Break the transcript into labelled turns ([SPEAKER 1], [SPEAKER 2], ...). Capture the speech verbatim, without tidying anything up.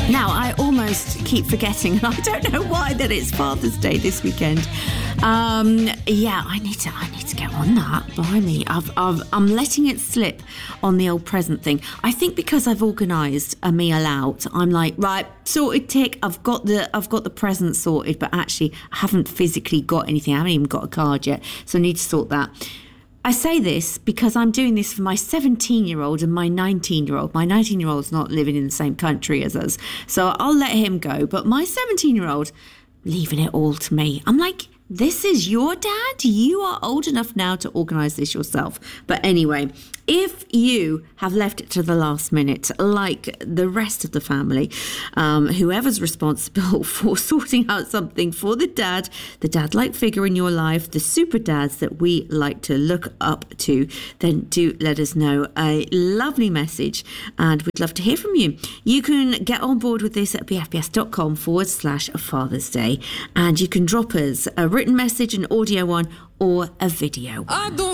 [SPEAKER 1] Now, I almost keep forgetting, and I don't know why, that it's Father's Day this weekend. Um, yeah, I need to I need to get on that. Blimey, I've, I've, I'm letting it slip on the old present thing. I think because I've organised a meal out, I'm like, right, sorted, tick. I've got the I've got the present sorted, but actually I haven't physically got anything. I haven't even got a card yet, so I need to sort that. I say this because I'm doing this for my seventeen-year-old and my nineteen-year-old. My nineteen-year-old's not living in the same country as us, so I'll let him go. But my seventeen-year-old, leaving it all to me. I'm like, this is your dad? You are old enough now to organise this yourself. But anyway, if you have left it to the last minute, like the rest of the family, um, whoever's responsible for sorting out something for the dad, the dad-like figure in your life, the super dads that we like to look up to, then do let us know. A lovely message, and we'd love to hear from you. You can get on board with this at bfbs.com forward slash Father's Day, and you can drop us a written message, an audio one, or a video one.